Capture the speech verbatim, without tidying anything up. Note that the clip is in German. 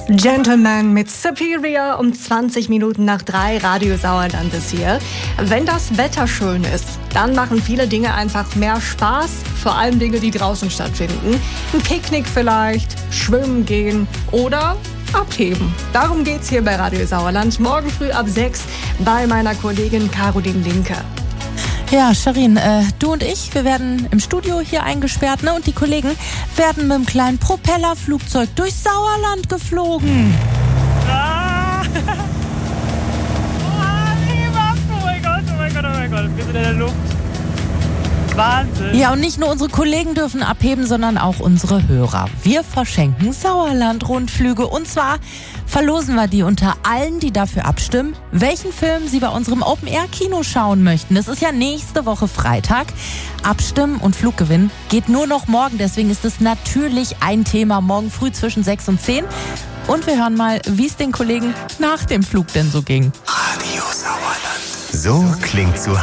Gentleman mit Superior um zwanzig Minuten nach drei, Radio Sauerland ist hier. Wenn das Wetter schön ist, dann machen viele Dinge einfach mehr Spaß, vor allem Dinge, die draußen stattfinden. Ein Picknick vielleicht, schwimmen gehen oder abheben. Darum geht's hier bei Radio Sauerland, morgen früh ab sechs bei meiner Kollegin Caroline Linke. Ja, Shirin, äh, du und ich, wir werden im Studio hier eingesperrt, ne? Und die Kollegen werden mit einem kleinen Propellerflugzeug durchs Sauerland geflogen. Ah! Oh mein Gott, oh mein Gott, oh mein Gott, wir sind in der Luft. Wahnsinn. Ja, und nicht nur unsere Kollegen dürfen abheben, sondern auch unsere Hörer. Wir verschenken Sauerland-Rundflüge. Und zwar verlosen wir die unter allen, die dafür abstimmen, welchen Film sie bei unserem Open-Air-Kino schauen möchten. Das ist ja nächste Woche Freitag. Abstimmen und Fluggewinn geht nur noch morgen. Deswegen ist es natürlich ein Thema morgen früh zwischen sechs und zehn. Und wir hören mal, wie es den Kollegen nach dem Flug denn so ging. Radio Sauerland. So klingt zu